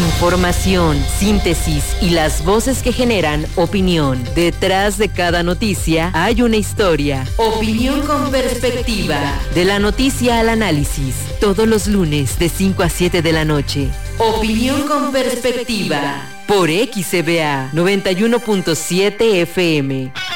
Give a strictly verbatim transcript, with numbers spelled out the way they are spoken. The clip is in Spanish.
Información, síntesis y las voces que generan opinión. Detrás de cada noticia hay una historia. Opinión con perspectiva. De la noticia al análisis. Todos los lunes de cinco a siete de la noche. Opinión con perspectiva. Por X C B A noventa y uno punto siete F M.